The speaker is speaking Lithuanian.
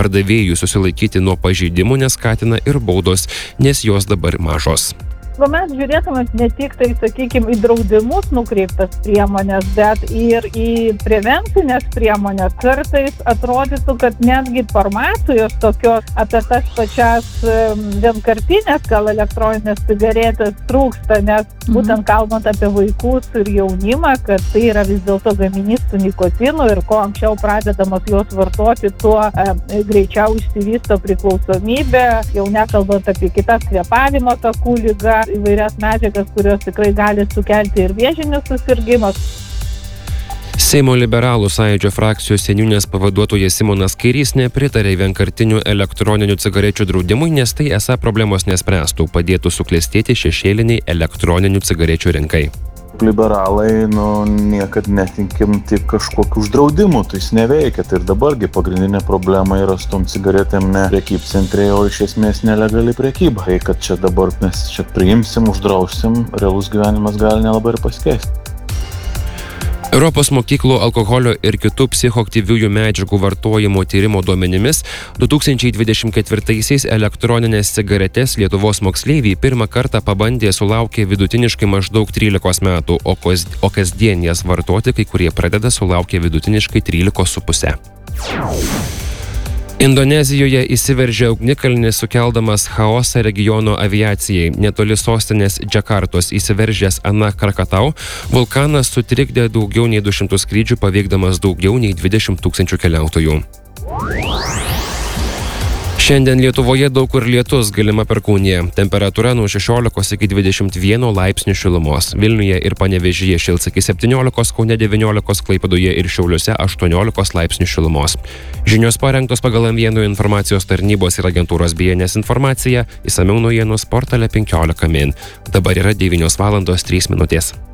pardavėjų susilaikyti nuo pažeidimų neskatina ir baudos, nes jos dabar mažos. Mes žiūrėtume ne tik tai, sakykime, į draudimus nukreiptas priemonės, bet ir į prevencinės priemonės. Kartais atrodytų, kad netgi informacijos tokios apie tas pačias vienkartinės, gal elektroninės cigaretės trūksta, nes būtent kalbant apie vaikus ir jaunimą, kad tai yra vis dėlto gaminys su nikotinu ir kuo anksčiau pradedamos jos vartoti, tuo greičiau išsivysto priklausomybė, jau nekalbant apie kitas kvėpavimo takų ligas, įvairias medžiagas, kurios tikrai gali sukelti ir vėžinius susirgymus. Seimo liberalų sąjūdžio frakcijos seniūnės pavaduotojas Simonas Kairys nepritarė vienkartinių elektroninių cigarečių draudimui, nes tai esą problemos nespręstų, padėtų suklestėti šešėliniai elektroninių cigarečių rinkai. Liberalai, niekad netinkim tik kažkokių uždraudimų, tai jis neveikia. Tai ir dabargi pagrindinė problema yra su tom cigaretėm ne prekybcentrė, o iš esmės nelegali prekyba. Tai kad čia dabar mes čia priimsim, uždrausim, realus gyvenimas gali nelabai ir pasikeisti. Europos mokyklų alkoholio ir kitų psichoaktyviųjų medžiagų vartojimo tyrimo duomenimis 2024-aisiais elektroninės cigaretės Lietuvos moksleiviai pirmą kartą pabandė sulaukė vidutiniškai maždaug 13 metų, o kasdien jas vartoti kai kurie pradeda sulaukė vidutiniškai 13,5. Indonezijoje įsiveržė ugnikalnis, sukeldamas chaosą regiono aviacijai. Netoli sostinės Džakartos įsiveržęs Anak Krakatau vulkanas sutrikdė daugiau nei 200 skrydžių, paveikdamas daugiau nei 20 000 keliautojų. Šiandien Lietuvoje daug kur lietus, galima perkūnija. Temperatūra nuo 16 iki 21 laipsnių šilumos. Vilniuje ir Panevėžyje šils iki 17, Kaune 19, Klaipėdoje ir Šiauliuose 18 laipsnių šilumos. Žinios parengtos pagal M1 informacijos tarnybos ir agentūros BNS informaciją, išsamiau naujienų portale 15 min. Dabar yra 9:03 min.